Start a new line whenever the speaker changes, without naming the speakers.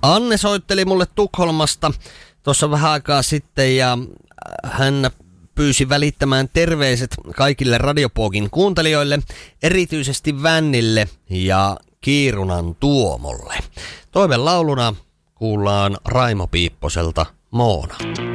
Anne soitteli mulle Tukholmasta tuossa vähän aikaa sitten ja hän pyysi välittämään terveiset kaikille Radiopoogin kuuntelijoille, erityisesti Vännille ja Kiirunan Tuomolle. Toivelauluna kuullaan Raimo Piipposelta Moona.